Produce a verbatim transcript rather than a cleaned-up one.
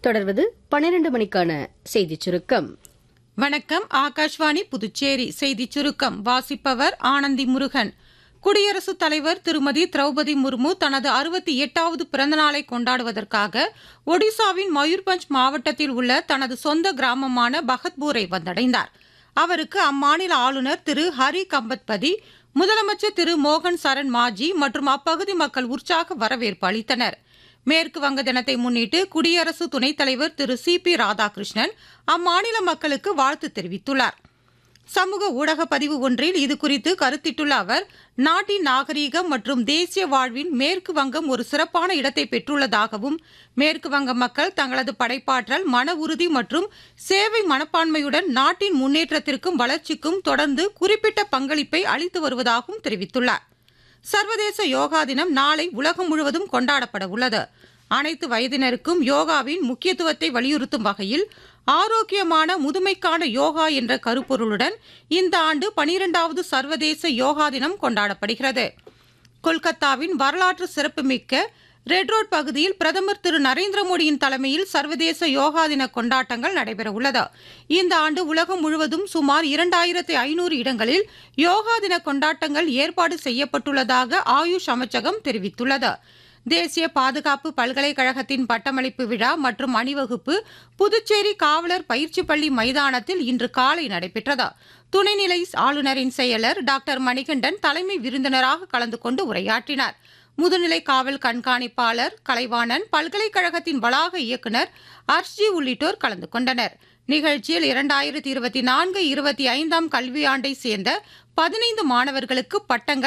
தொடர்வது பனிரெண்டு மணிக்கான செய்திச் சுருக்கம். வணக்கம். ஆகாஷ்வாணி புதுச்சேரி செய்திச் சுருக்கம் வாசிப்பவர் ஆனந்தி முருகன். குடியரசுத் தலைவர் திருமதி திரௌபதி முர்மு தனது அறுபத்தி எட்டாவது பிறந்தநாளை கொண்டாடுவதற்காக ஒடிசாவின் மயூர்பஞ்ச் மாவட்டத்தில் உள்ள தனது சொந்த கிராமமான பகத்பூரை வந்தடைந்தார். அவருக்கு அம்மாநில ஆளுநர் திரு ஹரி கம்பத்பதி, முதலமைச்சர் திரு மோகன் சரண் மாஜி மற்றும் அப்பகுதி மக்கள் உற்சாக வரவேற்பு அளித்தனர். மேற்கு வங்க தினத்தை முன்னிட்டு குடியரசு துணைத் தலைவர் திரு சி பி ராதாகிருஷ்ணன் அம்மாநில மக்களுக்கு வாழ்த்து தெரிவித்துள்ளார். சமூக ஊடக பதிவு ஒன்றில் இதுகுறித்து கருத்திட்டுள்ள அவர், நாட்டின் நாகரீகம் மற்றும் தேசிய வாழ்வின் மேற்கு வங்கம் ஒரு சிறப்பான இடத்தை பெற்றுள்ளதாகவும், மேற்கு வங்க மக்கள் தங்களது படைப்பாற்றல், மன உறுதி மற்றும் சேவை மனப்பான்மையுடன் நாட்டின் முன்னேற்றத்திற்கும் வளர்ச்சிக்கும் தொடர்ந்து குறிப்பிட்ட பங்களிப்பை அளித்து வருவதாகவும் தெரிவித்துள்ளார். சர்வதேச யோகா தினம் நாளை உலகம் முழுவதும் கொண்டாடப்பட உள்ளது. அனைத்து வயதினருக்கும் யோகாவின் முக்கியத்துவத்தை வலியுறுத்தும் வகையில் ஆரோக்கியமான முதுமைக்கான யோகா என்ற கருப்பொருளுடன் இந்த ஆண்டு பனிரெண்டாவது சர்வதேச யோகா தினம் கொண்டாடப்படுகிறது. கொல்கத்தாவின் வரலாற்று சிறப்புமிக்க ரெட் ரோட் பகுதியில் பிரதமர் திரு நரேந்திர மோடியின் தலைமையில் சர்வதேச யோகா தின கொண்டாட்டங்கள் நடைபெற உள்ளது. இந்த ஆண்டு உலகம் முழுவதும் சுமார் இரண்டாயிரத்தி ஐநூறு இடங்களில் யோகா தின கொண்டாட்டங்கள் ஏற்பாடு செய்யப்பட்டுள்ளதாக ஆயுஷ் அமைச்சகம் தெரிவித்துள்ளது. தேசிய பாதுகாப்பு பல்கலைக்கழகத்தின் பட்டமளிப்பு விழா மற்றும் அணிவகுப்பு புதுச்சேரி காவலர் பயிற்சி பள்ளி மைதானத்தில் இன்று காலை நடைபெற்றது. துணைநிலை ஆளுநரின் செயலர் டாக்டர் மணிகண்டன் தலைமை விருந்தினராக கலந்து கொண்டு உரையாற்றினார். முதுநிலை காவல் கண்காணிப்பாளர் கலைவாணன், பல்கலைக்கழகத்தின் வளாக இயக்குநர் அர்ஷ்ஜி உள்ளிட்டோர் கலந்து கொண்டனர். நிகழ்ச்சியில் இரண்டாயிரத்தி இருபத்தி நான்கு இருபத்தி ஐந்தாம் கல்வியாண்டை சேர்ந்த பதினைந்து மாணவர்களுக்கு பட்டங்கள்